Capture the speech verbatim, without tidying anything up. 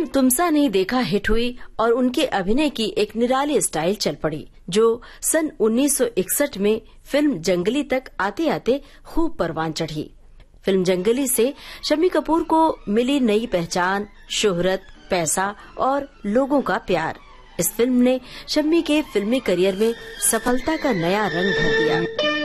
तुमसा नहीं देखा हिट हुई और उनके अभिनय की एक निराली स्टाइल चल पड़ी, जो सन उन्नीस सौ इकसठ में फिल्म जंगली तक आते आते खूब परवान चढ़ी। फिल्म जंगली से शम्मी कपूर को मिली नई पहचान, शोहरत, पैसा और लोगों का प्यार। इस फिल्म ने शम्मी के फिल्मी करियर में सफलता का नया रंग भर दिया।